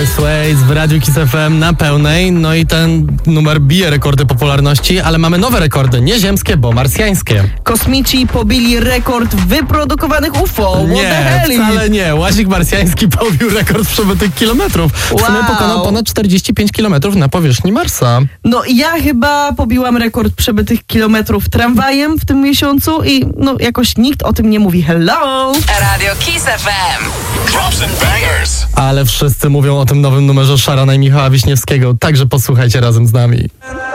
Sways w Radiu Kiss FM na pełnej. No i ten numer bije rekordy popularności, ale mamy nowe rekordy. Nie ziemskie, bo marsjańskie. Kosmici pobili rekord wyprodukowanych UFO. Nie, wcale nie. Łazik marsjański pobił rekord przebytych kilometrów. W sumie pokonał ponad 45 kilometrów na powierzchni Marsa. No ja chyba pobiłam rekord przebytych kilometrów tramwajem w tym miesiącu i no jakoś nikt o tym nie mówi. Hello! Radio Kiss FM. Drops and bangers. Ale wszyscy mówią o tym nowym numerze Szarana i Michała Wiśniewskiego, także posłuchajcie razem z nami.